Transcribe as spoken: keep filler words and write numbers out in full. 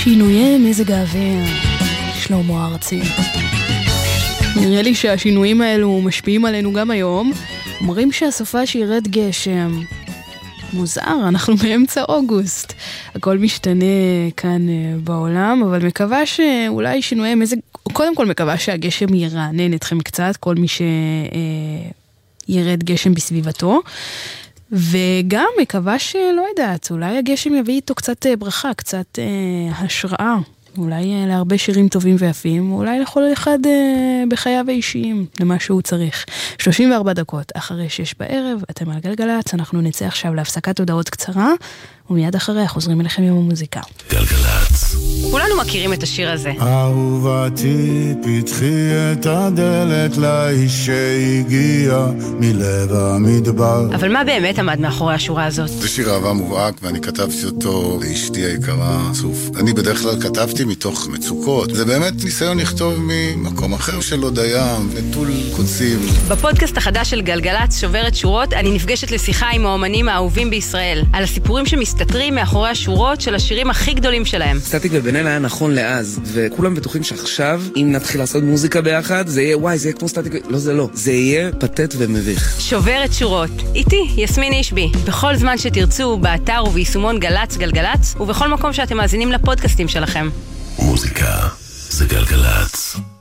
שינויי מזג האוויר, שלמה ארצי. נראה לי שהשינויים האלו משפיעים עלינו גם היום. אומרים שהסופה שירד גשם. מוזר, אנחנו באמצע אוגוסט. הכל משתנה כאן בעולם, אבל מקווה שאולי שינויי מזג... קודם כל מקווה שהגשם ירענן אתכם קצת, כל מי שירד גשם בסביבתו. וגם מקווה שלא יודעת, אולי הגשם יביא איתו קצת ברכה, קצת אה, השראה, אולי אה, להרבה שירים טובים ויפים, אולי לכל אחד אה, בחייו האישיים, למה שהוא צריך. שלושים וארבע דקות אחרי שש בערב, אתם על גלגלץ, אנחנו נצא עכשיו להפסקת הודעות קצרה, ומיד אחריה חוזרים אליכם עם המוזיקה. גלגלץ. כולנו מכירים את השיר הזה. אהובתי, פתחי את הדלת לאיש שהגיע מלב המדבר. אבל מה באמת עמד מאחורי השורה הזאת? זה שיר אהבה מובהק, ואני כתבתי אותו לאשתי היקרה, צוף. אני בדרך כלל כתבתי מתוך מצוקות. זה באמת ניסיון לכתוב ממקום אחר של הודיה, נטול קוצים. בפודקאסט החדש של גלגלץ, שוברת שורות, אני נפגשת לשיחה עם האומנים האהובים בישראל, על הסיפורים שמסתתרים מאחורי השורות של השירים הכי גדולים שלהם. סטטיק ובן-אל היה נכון לאז, וכולם בטוחים שעכשיו, אם נתחיל לעשות מוזיקה ביחד, זה יהיה, וואי, זה יהיה כמו סטטיק, לא, זה לא. זה יהיה פתט ומביך. שוברת שורות. איתי, יסמין אישבי. בכל זמן שתרצו, באתר וביישומון גלץ גלגלץ, ובכל מקום שאתם מאזינים לפודקאסטים שלכם. מוזיקה זה גלגלץ.